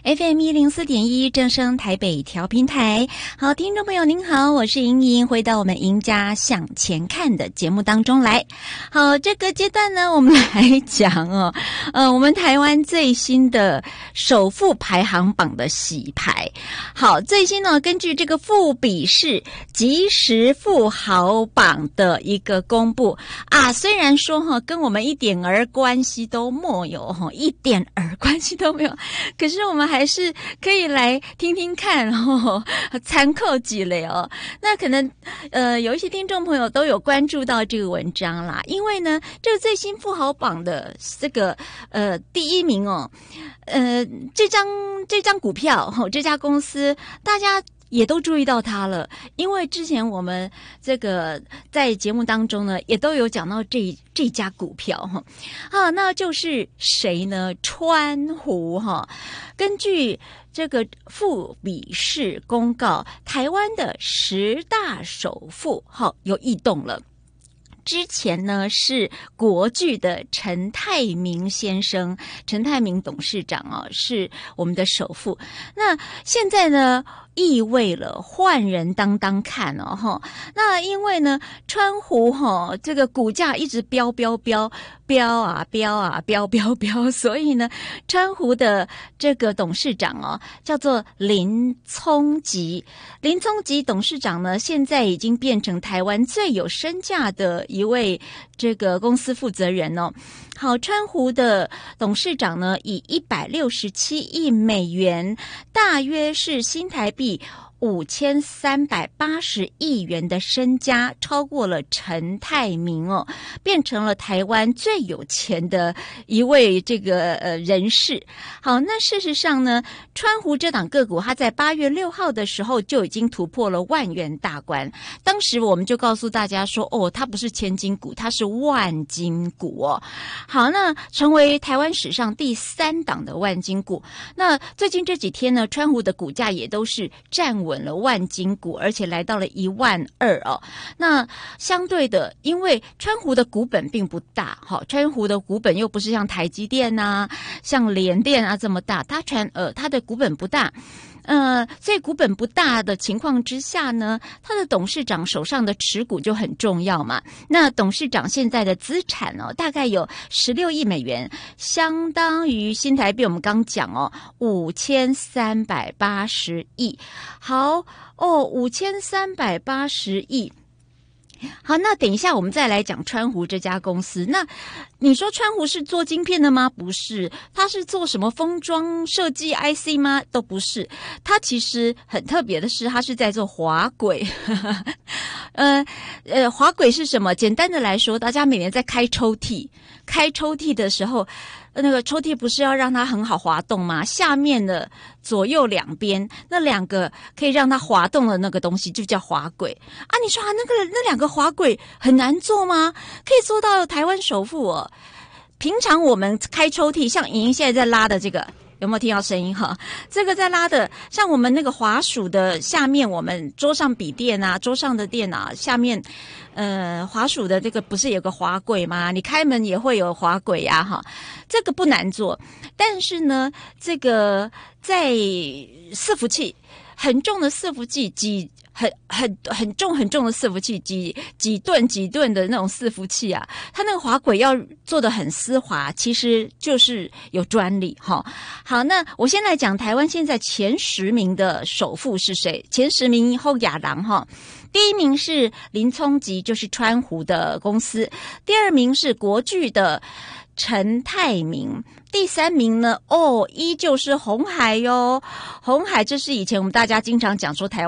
FM104.1正声台北调频台。好，听众朋友您好，我是莹莹，回到我们赢家向前看的节目当中来。好，这个阶段呢，我们来讲我们台湾最新的首富排行榜的洗牌。好，最新呢，根据这个富比士即时富豪榜的一个公布啊，虽然说跟我们一点儿关系都没有一点儿关系都没有，可是我们还是可以来听听看参考几类哦。那可能有一些听众朋友都有关注到这个文章啦，因为呢这个最新富豪榜的这个第一名这张股票这家公司大家也都注意到它了，因为之前我们这个在节目当中呢，也都有讲到这家股票那就是谁呢？川湖根据这个富比士公告，台湾的10大首富有异动了。之前呢是国巨的陈泰明先生，陈泰明董事长是我们的首富。那现在呢意味了换人当看那因为呢川湖这个股价一直飙，所以呢川湖的这个董事长叫做林聪吉董事长呢，现在已经变成台湾最有身价的一位这个公司负责人好，川湖的董事长呢，以167亿美元，大约是新台币5380亿元的身家，超过了陈泰明变成了台湾最有钱的一位这个人士。好，那事实上呢，川湖这档个股，它在8月6号的时候就已经突破了万元大关。当时我们就告诉大家说，它不是千金股，它是万金股好，那成为台湾史上第3档的万金股。那最近这几天呢，川湖的股价也都是站稳了万金股，而且来到了12000那相对的，因为川湖的股本并不大川湖的股本又不是像台积电像联电这么大，它的股本不大。所以股本不大的情况之下呢，他的董事长手上的持股就很重要嘛。那董事长现在的资产大概有16亿美元，相当于新台币我们刚讲5380亿。好5380亿。好，那等一下我们再来讲川湖这家公司。那你说川湖是做晶片的吗？不是。它是做什么封装设计 IC 吗？都不是。它其实很特别的是，它是在做滑轨。滑轨是什么？简单的来说，大家每年在开抽屉的时候，那个抽屉不是要让它很好滑动吗？下面的左右两边那2个可以让它滑动的那个东西就叫滑轨你说那2个滑轨很难做吗？可以做到台湾首富平常我们开抽屉，像莹莹现在在拉的这个，有没有听到声音这个在拉的，像我们那个滑鼠的下面，我们桌上笔电桌上的电脑下面滑鼠的这个不是有个滑轨吗？你开门也会有滑轨这个不难做。但是呢，这个在伺服器很重的伺服器很重的伺服器，几吨的那种伺服器它那个滑轨要做得很丝滑，其实就是有专利好，那我先来讲台湾现在前10名的首富是谁？前10名后亚郎第一名是林聪吉，就是川湖的公司。第2名是国巨的陈泰明。第3名呢依旧是鸿海红海，这是以前我们大家经常讲说台